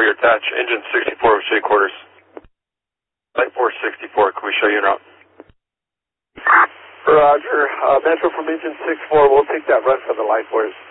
you're attached. Engine 64 with shade quarters. Light Force 64, can we show you en route? Roger. Metro from Engine 64, we'll take that run for the Light Force.